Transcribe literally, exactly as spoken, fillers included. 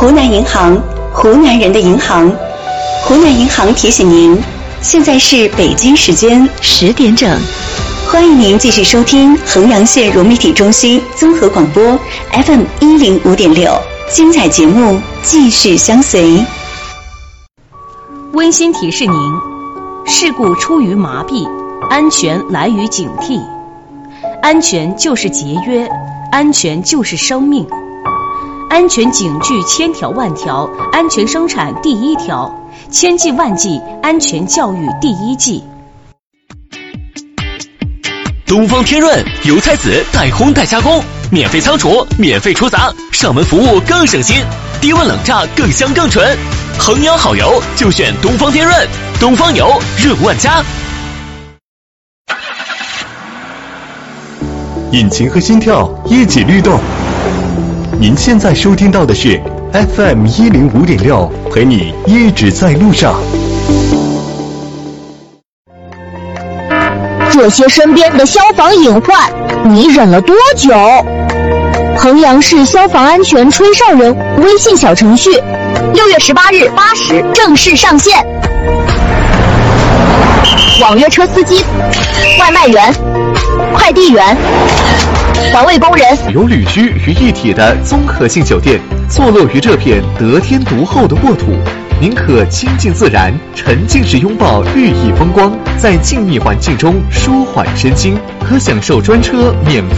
湖南银行，湖南人的银行。湖南银行提醒您，现在是北京时间十点整。欢迎您继续收听衡阳县融媒体中心综合广播 F M 一零五点六，精彩节目继续相随。 温馨提示您：事故出于麻痹，安全来于警惕。安全就是节约，安全就是生命。安全警句千条万条，安全生产第一条，千计万计安全教育第一计。 东方天润油菜籽代烘代加工，免费仓储，免费出杂，上门服务更省心，低温冷榨更香更纯。衡阳好油就选东方天润，东方油润万家。 引擎和心跳一起律动。您现在收听到的是 F M 一零五点六，陪你一直在路上。 这些身边的消防隐患，你忍了多久？衡阳市消防安全吹哨人微信小程序，六月十八日八时正式上线。网约车司机、外卖员、快递员、环卫工人， 有旅居于一体的综合性酒店，坐落于这片得天独厚的沃土。您可亲近自然，沉浸式拥抱绿意风光，在静谧环境中舒缓身心，可享受专车免费